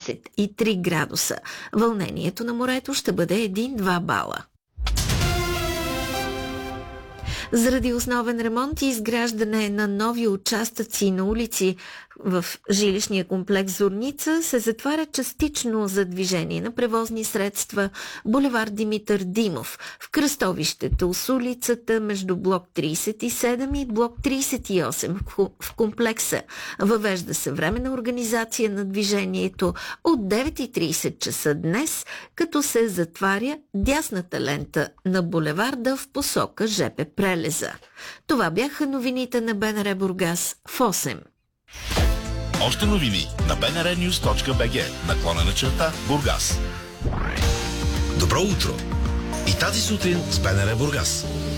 23 градуса. Вълнението на морето ще бъде 1-2 бала. Заради основен ремонт и изграждане на нови участъци на улици в жилищния комплекс Зорница се затваря частично за движение на превозни средства булевард Димитър Димов в кръстовището с улицата между блок 37 и блок 38 в комплекса. Въвежда се временна организация на движението от 9:30 часа днес, като се затваря дясната лента на булеварда в посока ЖП Прелеза. Това бяха новините на БНР Бургас в 8. Още новини на bnrnews.bg/Бургас. Добро утро! И тази сутрин с БНР Бургас.